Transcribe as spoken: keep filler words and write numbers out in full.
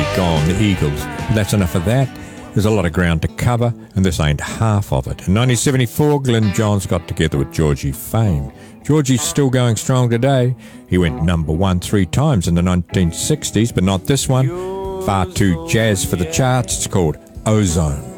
Gone, the Eagles. But that's enough of that. There's a lot of ground to cover, and this ain't half of it. In nineteen seventy-four, Glyn Johns got together with Georgie Fame. Georgie's still going strong today. He went number one three times in the nineteen sixties, but not this one. Far too jazz for the charts. It's called Ozone.